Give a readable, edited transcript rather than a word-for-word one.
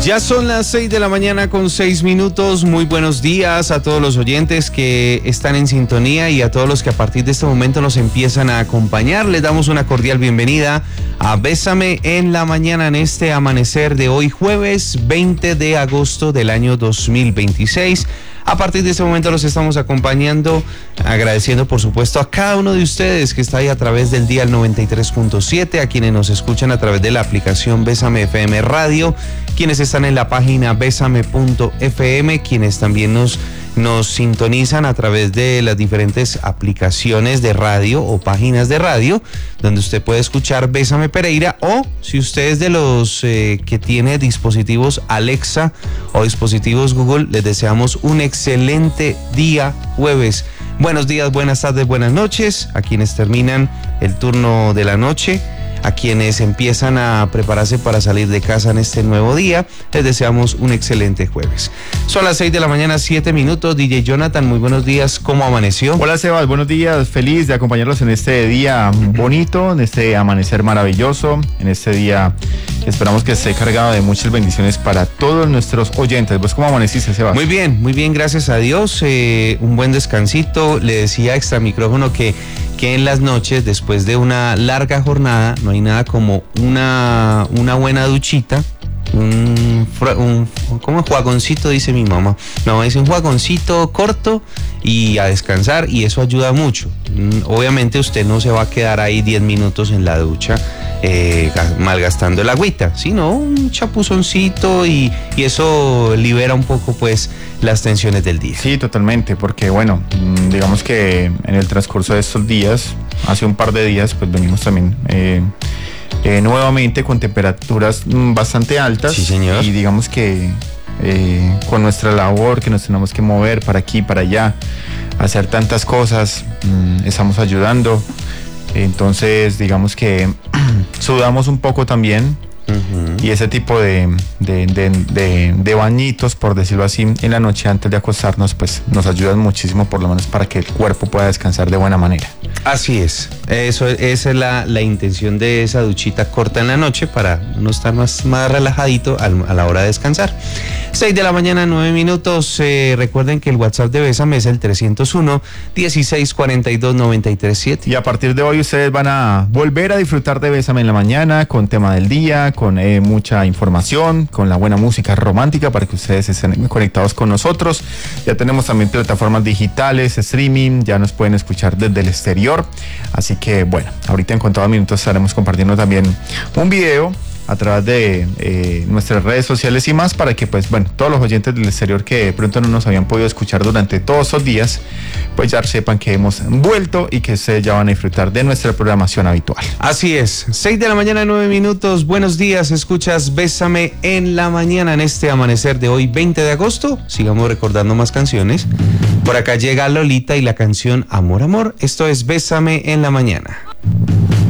Ya son las 6 de la mañana con 6 minutos. Muy buenos días a todos los oyentes que están en sintonía y a todos los que a partir de este momento nos empiezan a acompañar. Les damos una cordial bienvenida a Bésame en la Mañana en este amanecer de hoy, jueves 20 de agosto del año 2026. A partir de este momento los estamos acompañando, agradeciendo por supuesto a cada uno de ustedes que está ahí a través del dial 93.7, a quienes nos escuchan a través de la aplicación Bésame FM Radio, quienes están en la página besame.fm, quienes también nos sintonizan a través de las diferentes aplicaciones de radio o páginas de radio, donde usted puede escuchar Bésame Pereira, o si usted es de los que tiene dispositivos Alexa o dispositivos Google, les deseamos un excelente día jueves. Buenos días, buenas tardes, buenas noches a quienes terminan el turno de la noche, a quienes empiezan a prepararse para salir de casa en este nuevo día. Les deseamos un excelente jueves. Son las 6 de la mañana, 7 minutos. DJ Jonathan, muy buenos días. ¿Cómo amaneció? Hola Sebas, buenos días. Feliz de acompañarlos en este día bonito, en este amanecer maravilloso, en este día que esperamos que esté cargado de muchas bendiciones para todos nuestros oyentes. ¿Vos cómo amaneciste, Sebas? Muy bien, gracias a Dios. Un buen descansito. Le decía extra micrófono que en las noches, después de una larga jornada, no hay nada como una buena duchita, como un juagoncito, dice mi mamá. No, es un juagoncito corto y a descansar, y eso ayuda mucho. Obviamente usted no se va a quedar ahí 10 minutos en la ducha malgastando el agüita, sino un chapuzoncito y eso libera un poco pues las tensiones del día. Sí, totalmente, porque bueno, digamos que en el transcurso de estos días, hace un par de días, pues venimos también nuevamente con temperaturas bastante altas. Sí, señor. Y digamos que con nuestra labor que nos tenemos que mover para aquí, para allá, hacer tantas cosas, estamos ayudando. Entonces digamos que sudamos un poco también. Uh-huh. Y ese tipo de bañitos, por decirlo así, en la noche antes de acostarnos, pues nos ayudan muchísimo, por lo menos para que el cuerpo pueda descansar de buena manera. Así es, esa es la intención de esa duchita corta en la noche, para uno estar más relajadito a la hora de descansar. 6 de la mañana, 9 minutos. Recuerden que el WhatsApp de Bésame es el 301-1642-937. Y a partir de hoy ustedes van a volver a disfrutar de Bésame en la Mañana, con tema del día, con mucha información, con la buena música romántica para que ustedes estén conectados con nosotros. Ya tenemos también plataformas digitales, streaming, ya nos pueden escuchar desde el exterior. Así que bueno, ahorita en contados minutos estaremos compartiendo también un video a través de nuestras redes sociales y más, para que pues bueno, todos los oyentes del exterior que de pronto no nos habían podido escuchar durante todos esos días, pues ya sepan que hemos vuelto y que ustedes ya van a disfrutar de nuestra programación habitual. Así es, 6 de la mañana, 9 minutos. Buenos días, escuchas Bésame en la Mañana en este amanecer de hoy, 20 de agosto. Sigamos recordando más canciones. Por acá llega Lolita y la canción Amor, Amor. Esto es Bésame en la Mañana.